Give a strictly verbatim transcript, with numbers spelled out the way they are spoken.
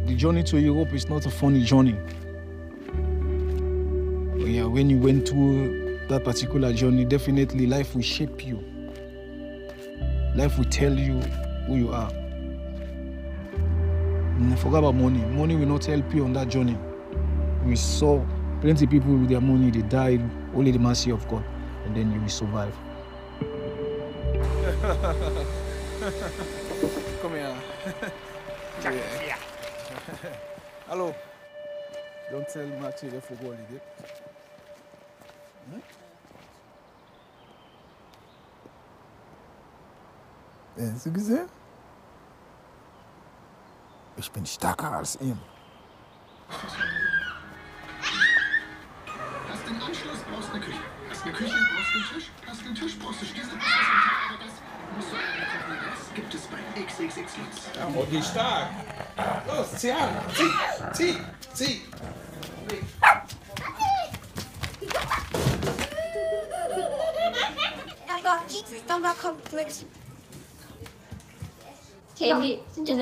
the journey to Europe is not a funny journey. But yeah, when you went through that particular journey, definitely life will shape you. Life will tell you who you are. And forget about money. Money will not help you on that journey. We saw plenty of people with their money, they died, only the mercy of God, and then you will survive. Come here. Yeah. Hello. Don't tell Mathieu de football again. Hast du gesehen? Ich bin stärker als ihn. Hast den Anschluss, brauchst eine Küche. Hast eine Küche, brauchst einen Tisch. Hast einen Tisch, brauchst du Stiesel. Hast das und das. Musst du einen kochen. Das gibt es bei X X X Lutz. Ja, und die stark. Los, zieh an. Zieh, zieh, zieh. Dann war kommt nichts. Handy.